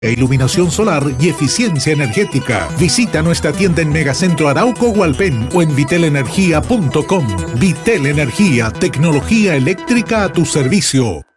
Iluminación solar y eficiencia energética. Visita nuestra tienda en Megacentro Arauco Hualpén o en vitelenergia.com. Vitel Energía, tecnología eléctrica a tu servicio.